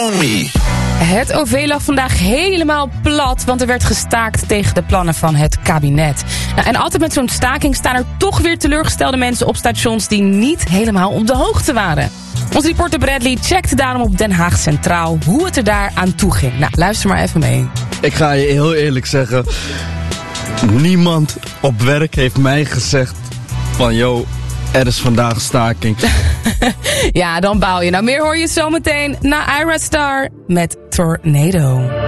on me. Het OV lag vandaag helemaal plat, want er werd gestaakt tegen de plannen van het kabinet. Nou, en altijd met zo'n staking staan er toch weer teleurgestelde mensen op stations die niet helemaal op de hoogte waren. Onze reporter Bradley checkte daarom op Den Haag Centraal hoe het er daar aan toe ging. Nou, luister maar even mee. Ik ga je heel eerlijk zeggen, niemand op werk heeft mij gezegd van, yo, er is vandaag staking. Ja, dan baal je. Nou, meer hoor je zometeen na Ira Star met Tornado.